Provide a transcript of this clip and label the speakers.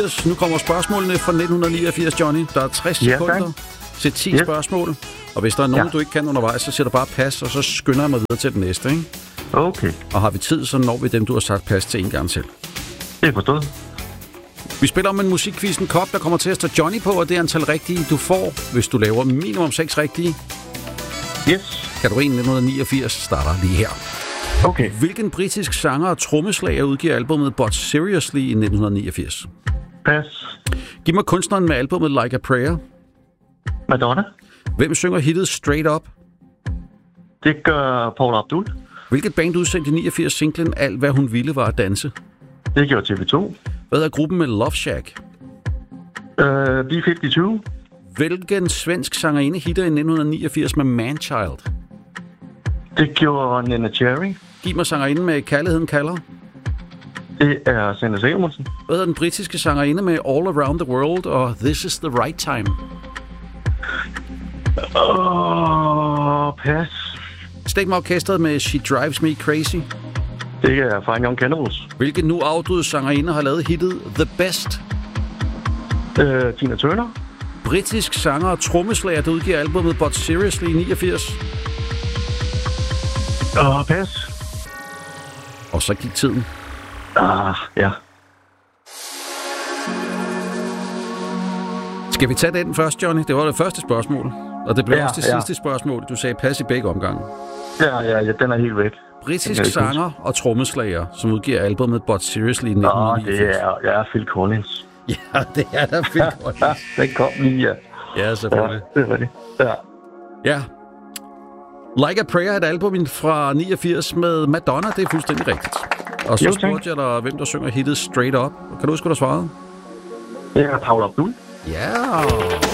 Speaker 1: Nu kommer spørgsmålene fra 1989, Johnny. Der er 60 sekunder til 10 spørgsmål. Og hvis der er nogen, du ikke kan undervejs, så siger du bare pas, og så skynder jeg mig videre til den næste, ikke?
Speaker 2: Okay.
Speaker 1: Og har vi tid, så når vi dem, du har sagt pas til en gang til.
Speaker 2: Det er forstået.
Speaker 1: Vi spiller om en musikquiz, en kop, der kommer til at stå Johnny på, og det antal rigtige, du får, hvis du laver minimum 6 rigtige.
Speaker 2: Yes.
Speaker 1: Kategorien 1989 starter lige her.
Speaker 2: Okay.
Speaker 1: Hvilken britisk sanger og trommeslager udgiver albumet But Seriously i 1989?
Speaker 2: Pas.
Speaker 1: Giv mig kunstneren med albumet Like a Prayer.
Speaker 2: Madonna.
Speaker 1: Hvem synger hittet Straight Up?
Speaker 2: Det gør Paula Abdul.
Speaker 1: Hvilket band udsendte i 89 singlen Alt hvad hun ville var at danse?
Speaker 2: Det gjorde TV2.
Speaker 1: Hvad er gruppen med Love Shack?
Speaker 2: B-52.
Speaker 1: Hvilken svensk sangerinde hitter i 1989 med Manchild?
Speaker 2: Det gjorde Nina Cherry.
Speaker 1: Giv mig sangerinden med Kærligheden kalder.
Speaker 2: Det er Sanne Salomonsen.
Speaker 1: Hvad er den britiske sangerinde med All Around the World og This is the Right Time?
Speaker 2: Pas.
Speaker 1: Stik mig orkestret med She Drives Me Crazy.
Speaker 2: Det er Fine Young Cannibals.
Speaker 1: Hvilken nu afdøde sangerinde har lavet hittet The Best?
Speaker 2: Tina Turner.
Speaker 1: Britisk sanger og trommeslager, der udgiver albumet But Seriously i 89.
Speaker 2: Pas.
Speaker 1: Og så gik tiden.
Speaker 2: Ja.
Speaker 1: Skal vi tage den først, Johnny? Det var det første spørgsmål. Og det blev også det sidste spørgsmål. Du sagde pas i begge omgange.
Speaker 2: Ja, den er helt væk.
Speaker 1: Britisk sanger og trommeslager, som udgiver albumet But Seriously i 1989.
Speaker 2: Det er Phil Collins.
Speaker 1: Ja, det er der Phil Collins.
Speaker 2: Den kom lige, ja.
Speaker 1: Ja, selvfølgelig.
Speaker 2: Ja, det er rigtigt.
Speaker 1: Ja. Like a Prayer er et album fra 89 med Madonna, det er fuldstændig rigtigt. Og så spurgte jeg dig, hvem der synger hittet Straight Up. Kan du huske, hvad du svarede?
Speaker 2: Det er Paula Abdul.
Speaker 1: Ja.